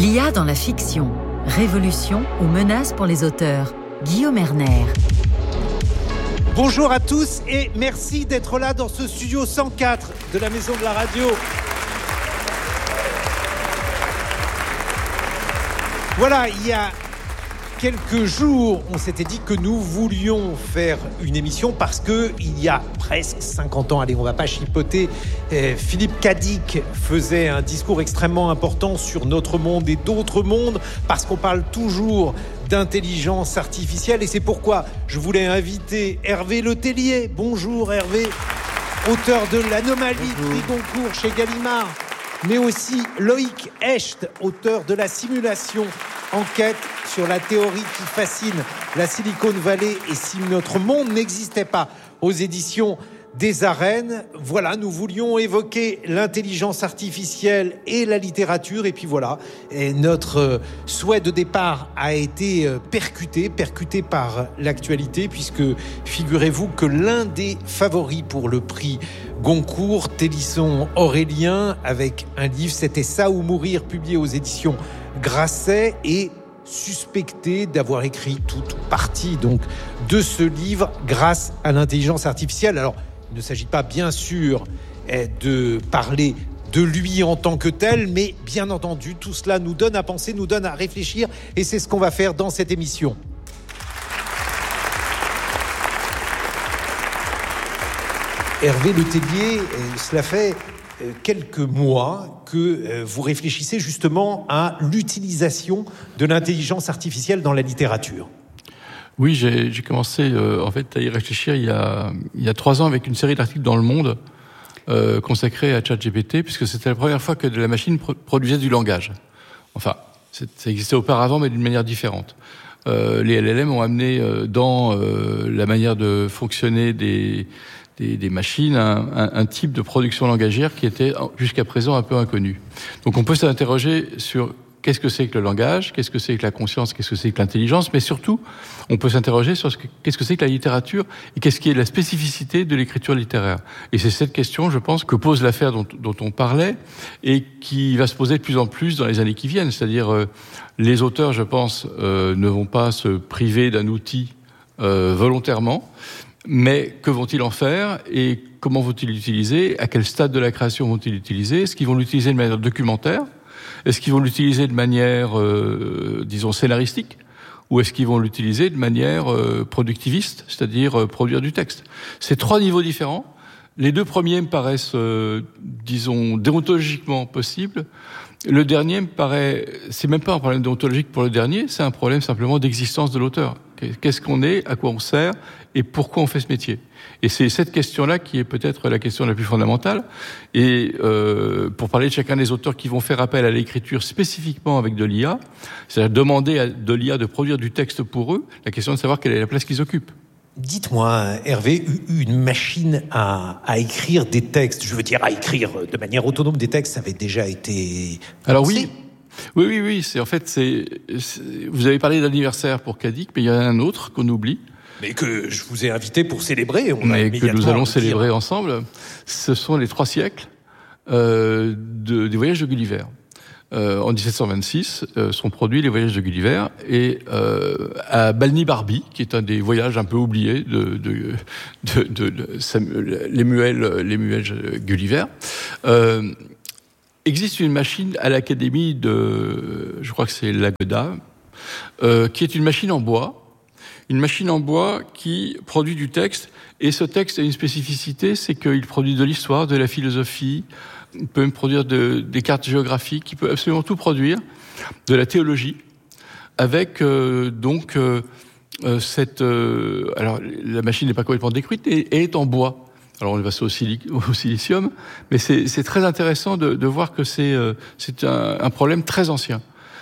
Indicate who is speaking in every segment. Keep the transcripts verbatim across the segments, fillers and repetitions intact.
Speaker 1: L'I A dans la fiction, révolution ou menace pour les auteurs. Guillaume Erner.
Speaker 2: Bonjour à tous et merci d'être là dans ce studio cent quatre de la Maison de la Radio. Voilà, il y a quelques jours, on s'était dit que nous voulions faire une émission parce que il y a presque cinquante ans, allez, on va pas chipoter, eh, Philippe Cadic faisait un discours extrêmement important sur notre monde et d'autres mondes parce qu'on parle toujours d'intelligence artificielle et c'est pourquoi je voulais inviter Hervé Letellier. Bonjour Hervé, auteur de l'Anomalie, prix Goncourt chez Gallimard, mais aussi Loïc Hecht, auteur de La Simulation, enquête sur la théorie qui fascine la Silicon Valley et si notre monde n'existait pas, aux éditions des Arènes. Voilà, nous voulions évoquer l'intelligence artificielle et la littérature et puis voilà, et notre souhait de départ a été percuté, percuté par l'actualité puisque figurez-vous que l'un des favoris pour le prix Goncourt, Télisson Aurélien, avec un livre, c'était Ça ou mourir, publié aux éditions Grasset, et suspecté d'avoir écrit toute partie donc de ce livre grâce à l'intelligence artificielle. Alors, il ne s'agit pas bien sûr de parler de lui en tant que tel, mais bien entendu, tout cela nous donne à penser, nous donne à réfléchir, et c'est ce qu'on va faire dans cette émission. Hervé Letellier, cela fait quelques mois que vous réfléchissez justement à l'utilisation de l'intelligence artificielle dans la littérature.
Speaker 3: Oui, j'ai, j'ai commencé euh, en fait à y réfléchir il y a il y a trois ans avec une série d'articles dans Le Monde euh, consacrés à ChatGPT, puisque c'était la première fois que de la machine pro- produisait du langage. Enfin, ça existait auparavant, mais d'une manière différente. Euh, les L L M ont amené euh, dans euh, la manière de fonctionner des Des, des machines, un, un, un type de production langagière qui était jusqu'à présent un peu inconnu. Donc on peut s'interroger sur qu'est-ce que c'est que le langage, qu'est-ce que c'est que la conscience, qu'est-ce que c'est que l'intelligence, mais surtout, on peut s'interroger sur ce que, qu'est-ce que c'est que la littérature et qu'est-ce qui est la spécificité de l'écriture littéraire. Et c'est cette question, je pense, que pose l'affaire dont, dont on parlait et qui va se poser de plus en plus dans les années qui viennent. C'est-à-dire, euh, les auteurs, je pense, euh, ne vont pas se priver d'un outil euh, volontairement. Mais que vont-ils en faire et comment vont-ils l'utiliser? À quel stade de la création vont-ils l'utiliser? Est-ce qu'ils vont l'utiliser de manière documentaire? Est-ce qu'ils vont l'utiliser de manière, euh, disons, scénaristique? Ou est-ce qu'ils vont l'utiliser de manière euh, productiviste, c'est-à-dire euh, produire du texte? C'est trois niveaux différents. Les deux premiers me paraissent, euh, disons, déontologiquement possibles. Le dernier me paraît, c'est même pas un problème déontologique pour le dernier, c'est un problème simplement d'existence de l'auteur. Qu'est-ce qu'on est, à quoi on sert et pourquoi on fait ce métier. Et c'est cette question-là qui est peut-être la question la plus fondamentale. Et euh, pour parler de chacun des auteurs qui vont faire appel à l'écriture spécifiquement avec de l'I A, c'est-à-dire demander à de l'I A de produire du texte pour eux, la question de savoir quelle est la place qu'ils occupent.
Speaker 2: Dites-moi, Hervé, une machine à, à écrire des textes, je veux dire à écrire de manière autonome des textes, ça avait déjà été pensé.
Speaker 3: Alors oui, oui, oui, oui. C'est en fait, c'est, c'est vous avez parlé d'anniversaire pour Cadic, mais il y en a un autre qu'on oublie.
Speaker 2: Mais que je vous ai invité pour célébrer. On
Speaker 3: mais
Speaker 2: a
Speaker 3: que nous allons célébrer ensemble. Ce sont les trois siècles euh, de, des voyages de Gulliver. Euh, en dix-sept cent vingt-six, euh, sont produits les voyages de Gulliver, et euh, à Balnibarbi, qui est un des voyages un peu oubliés de, de, de, de, de Samuel, Lemuel, Lemuel Gulliver, euh, existe une machine à l'académie de, je crois que c'est l'Ageda, euh, qui est une machine en bois, une machine en bois qui produit du texte, et ce texte a une spécificité, c'est qu'il produit de l'histoire, de la philosophie. Il peut même produire de, des cartes géographiques, il peut absolument tout produire, de la théologie, avec euh, donc euh, cette... Euh, alors, la machine n'est pas complètement détruite et, et est en bois. Alors, on est passé au, silic, au silicium, mais c'est, c'est très intéressant de, de voir que c'est, euh, c'est un, un problème très ancien.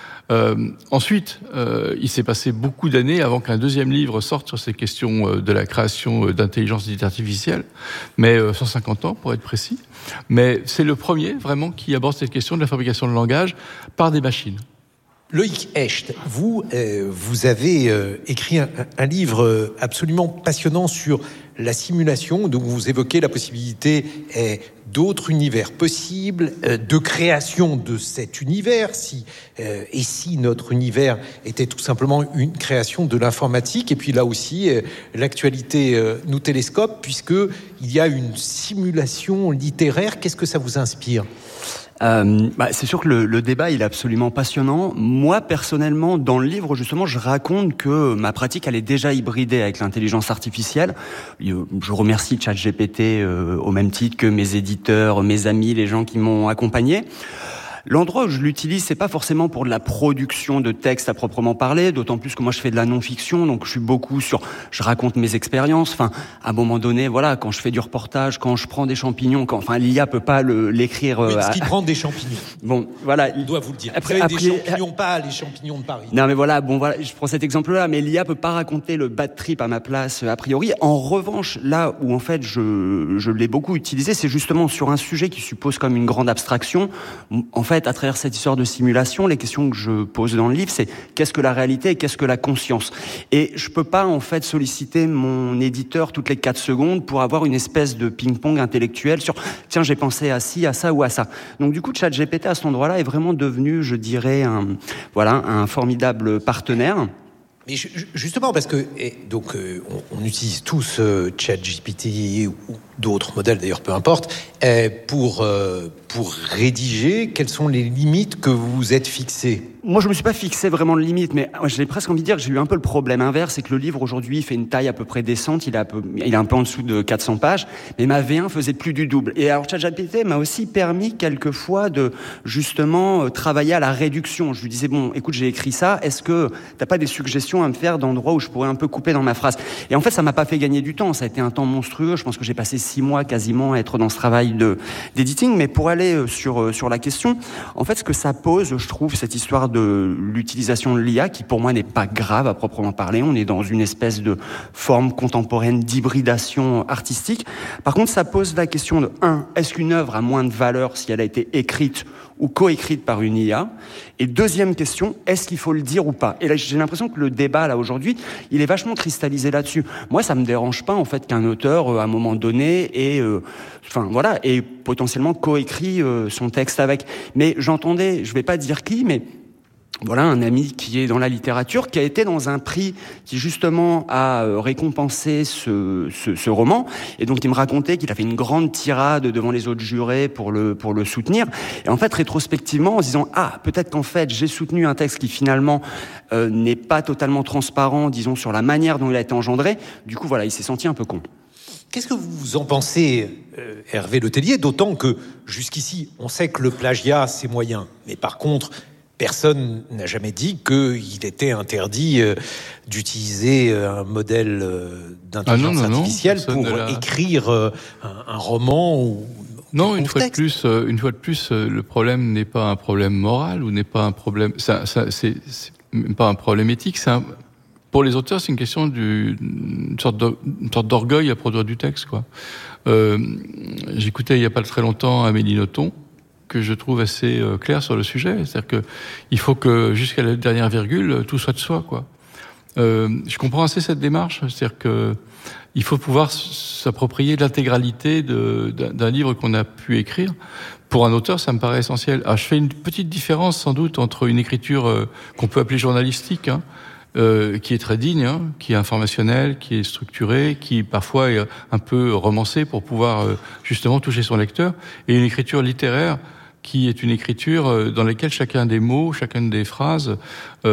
Speaker 3: Euh, ensuite, euh, il s'est passé beaucoup d'années avant qu'un deuxième livre sorte sur ces questions euh, de la création euh, d'intelligence artificielle, mais euh, cent cinquante ans pour être précis. Mais c'est le premier vraiment qui aborde cette question de la fabrication de langage par des machines.
Speaker 2: Loïc Hecht, vous, euh, vous avez euh, écrit un, un livre absolument passionnant sur la simulation. Donc vous évoquez la possibilité eh, d'autres univers possibles, euh, de création de cet univers, si, euh, et si notre univers était tout simplement une création de l'informatique. Et puis là aussi, euh, l'actualité euh, nous télescope, puisqu'il y a une simulation littéraire. Qu'est-ce que ça vous inspire ?
Speaker 4: Euh, bah, c'est sûr que le, le débat il est absolument passionnant. Moi personnellement, dans le livre justement, je raconte que ma pratique elle est déjà hybridée avec l'intelligence artificielle. Je remercie ChatGPT euh, au même titre que mes éditeurs, mes amis, les gens qui m'ont accompagné. L'endroit où je l'utilise, c'est pas forcément pour de la production de textes à proprement parler, d'autant plus que moi je fais de la non-fiction, donc je suis beaucoup sur, je raconte mes expériences. Enfin, à un moment donné, voilà, quand je fais du reportage, quand je prends des champignons, quand, enfin, l'I A peut pas le, l'écrire.
Speaker 2: Oui,
Speaker 4: euh,
Speaker 2: parce
Speaker 4: à...
Speaker 2: qu'il prend des champignons.
Speaker 4: Bon, voilà.
Speaker 2: Il doit vous le dire.
Speaker 4: Après,
Speaker 2: après, des
Speaker 4: après...
Speaker 2: champignons, pas les champignons de Paris.
Speaker 4: Non, mais voilà, bon, voilà, je prends cet exemple-là, mais l'I A peut pas raconter le bad trip à ma place, a priori. En revanche, là où en fait je, je l'ai beaucoup utilisé, c'est justement sur un sujet qui suppose comme une grande abstraction. En fait, à travers cette histoire de simulation, les questions que je pose dans le livre, c'est qu'est-ce que la réalité et qu'est-ce que la conscience ? Et je peux pas, en fait, solliciter mon éditeur toutes les quatre secondes pour avoir une espèce de ping-pong intellectuel sur tiens, j'ai pensé à ci, à ça ou à ça. Donc, du coup, ChatGPT, à cet endroit-là, est vraiment devenu, je dirais, un, voilà, un formidable partenaire.
Speaker 2: Mais justement, parce que et donc euh, on, on utilise tous euh, ChatGPT ou d'autres modèles, d'ailleurs, peu importe, euh, pour euh, pour rédiger. Quelles sont les limites que vous vous êtes fixées ?
Speaker 4: Moi, je me suis pas fixé vraiment de limite, mais j'ai presque envie de dire que j'ai eu un peu le problème inverse, c'est que le livre aujourd'hui fait une taille à peu près décente, il est un peu, il est un peu en dessous de quatre cents pages, mais ma V un faisait plus du double. Et alors ChatGPT m'a aussi permis quelquefois de justement euh, travailler à la réduction. Je lui disais bon, écoute, j'ai écrit ça, est-ce que t'as pas des suggestions à me faire d'endroits où je pourrais un peu couper dans ma phrase ? Et en fait, ça m'a pas fait gagner du temps, ça a été un temps monstrueux. Je pense que j'ai passé six mois quasiment à être dans ce travail de d'editing. Mais pour aller sur sur la question, en fait, ce que ça pose, je trouve, cette histoire de l'utilisation de l'I A, qui pour moi n'est pas grave à proprement parler. On est dans une espèce de forme contemporaine d'hybridation artistique. Par contre, ça pose la question de un, est-ce qu'une œuvre a moins de valeur si elle a été écrite ou coécrite par une I A ? Et deuxième question, est-ce qu'il faut le dire ou pas ? Et là, j'ai l'impression que le débat, là, aujourd'hui, il est vachement cristallisé là-dessus. Moi, ça me dérange pas, en fait, qu'un auteur, à un moment donné, ait, euh, enfin, voilà, ait potentiellement coécrit euh, son texte avec. Mais j'entendais, je vais pas dire qui, mais voilà, un ami qui est dans la littérature, qui a été dans un prix qui justement a récompensé ce, ce, ce roman, et donc il me racontait qu'il a fait une grande tirade devant les autres jurés pour le pour le soutenir. Et en fait, rétrospectivement, en se disant ah peut-être qu'en fait j'ai soutenu un texte qui finalement euh, n'est pas totalement transparent, disons sur la manière dont il a été engendré. Du coup, voilà, il s'est senti un peu con.
Speaker 2: Qu'est-ce que vous en pensez, euh, Hervé Letellier ? D'autant que jusqu'ici, on sait que le plagiat c'est moyen, mais par contre personne n'a jamais dit qu'il était interdit euh, d'utiliser un modèle euh, d'intelligence ah non, non, artificielle non, pour la... écrire euh, un, un roman ou
Speaker 3: non. Une fois texte. de plus, euh, une fois de plus, euh, le problème n'est pas un problème moral ou n'est pas un problème. Ça, ça, c'est, c'est pas un problème éthique. C'est un, pour les auteurs, c'est une question d'une sorte, de, une sorte d'orgueil à produire du texte, quoi. Euh, j'écoutais il y a pas très longtemps Amélie Nothomb, que je trouve assez euh, clair sur le sujet, c'est-à-dire que il faut que jusqu'à la dernière virgule tout soit de soi, quoi. Euh, je comprends assez cette démarche, c'est-à-dire que il faut pouvoir s'approprier l'intégralité de, d'un, d'un livre qu'on a pu écrire. Pour un auteur, ça me paraît essentiel. Alors, je fais une petite différence sans doute entre une écriture euh, qu'on peut appeler journalistique, hein, euh, qui est très digne, hein, qui est informationnelle, qui est structurée, qui parfois est un peu romancée pour pouvoir euh, justement toucher son lecteur, et une écriture littéraire qui est une écriture dans laquelle chacun des mots, chacune des phrases euh,